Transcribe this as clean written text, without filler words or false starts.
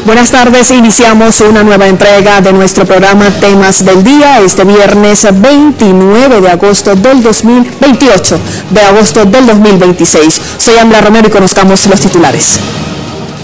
Buenas tardes, iniciamos una nueva entrega de nuestro programa Temas del Día, este viernes 29 de agosto del 2028 de agosto del 2026. Soy Ambla Romero y conozcamos los titulares.